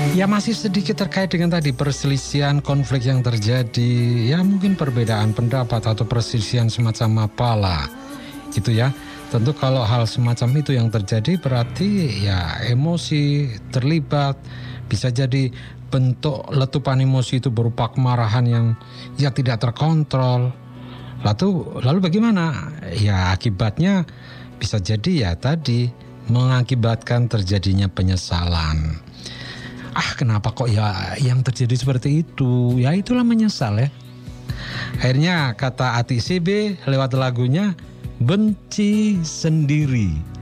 Ya masih sedikit terkait dengan tadi perselisihan konflik yang terjadi. Ya mungkin perbedaan pendapat atau perselisihan semacam apalah. Gitu ya. Tentu kalau hal semacam itu yang terjadi berarti ya emosi terlibat. Bisa jadi bentuk letupan emosi itu berupa kemarahan yang ya tidak terkontrol. Lalu bagaimana? Ya akibatnya bisa jadi ya tadi mengakibatkan terjadinya penyesalan. Kenapa kok ya yang terjadi seperti itu? Ya itulah menyesal ya. Akhirnya kata Ati CB lewat lagunya benci sendiri.